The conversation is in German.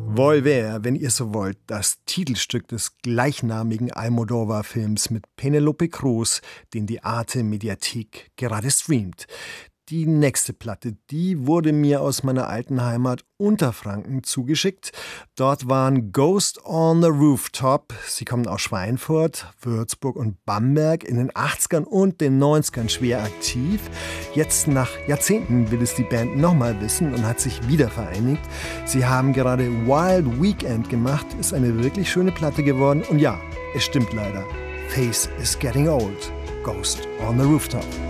Volver, wenn ihr so wollt, das Titelstück des gleichnamigen Almodóvar-Films mit Penélope Cruz, den die Arte-Mediathek gerade streamt. Die nächste Platte, die wurde mir aus meiner alten Heimat Unterfranken zugeschickt. Dort waren Ghost on the Rooftop. Sie kommen aus Schweinfurt, Würzburg und Bamberg in den 80ern und den 90ern schwer aktiv. Jetzt nach Jahrzehnten will es die Band nochmal wissen und hat sich wieder vereinigt. Sie haben gerade Wild Weekend gemacht, ist eine wirklich schöne Platte geworden. Und ja, es stimmt leider. Face is getting old. Ghost on the Rooftop.